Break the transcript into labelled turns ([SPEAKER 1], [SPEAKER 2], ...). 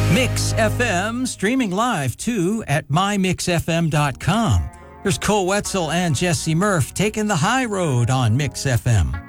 [SPEAKER 1] Mix FM, streaming live too at mymixfm.com. Here's Cole Wetzel and Jesse Murph taking the high road on Mix FM.